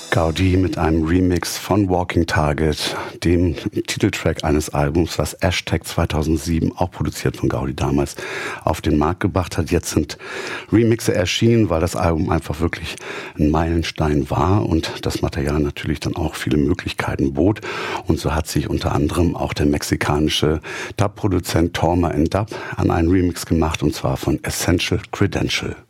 Gaudi mit einem Remix von Walking Target, dem Titeltrack eines Albums, was Hashtag 2007, auch produziert von Gaudi damals, auf den Markt gebracht hat. Jetzt sind Remixe erschienen, weil das Album einfach wirklich ein Meilenstein war und das Material natürlich dann auch viele Möglichkeiten bot. Und so hat sich unter anderem auch der mexikanische Dub-Produzent Torma in Dub an einen Remix gemacht, und zwar von Essential Credential.